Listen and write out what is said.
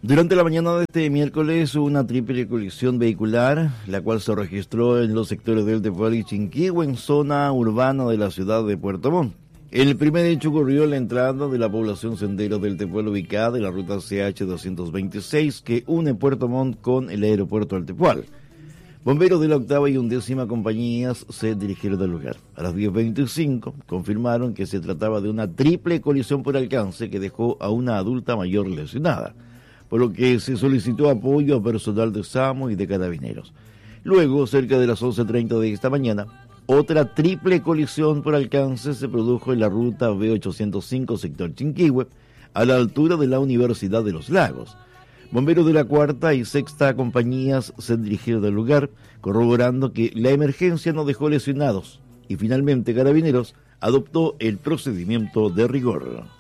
Durante la mañana de este miércoles hubo una triple colisión vehicular, la cual se registró en los sectores del Tepual y Chinquihue, en zona urbana de la ciudad de Puerto Montt. El primer hecho ocurrió en la entrada de la población Senderos del Tepual, ubicada en la ruta CH-226, que une Puerto Montt con el aeropuerto del Tepual. Bomberos de la 8ª y 11ª compañías se dirigieron al lugar. A las 10:25 confirmaron que se trataba de una triple colisión por alcance que dejó a una adulta mayor lesionada, por lo que se solicitó apoyo a personal de SAMU y de Carabineros. Luego, cerca de las 11:30 de esta mañana, otra triple colisión por alcance se produjo en la ruta B805 sector Chinquihue, a la altura de la Universidad de los Lagos. Bomberos de la 4ª y 6ª compañías se dirigieron al lugar, corroborando que la emergencia no dejó lesionados, y finalmente Carabineros adoptó el procedimiento de rigor.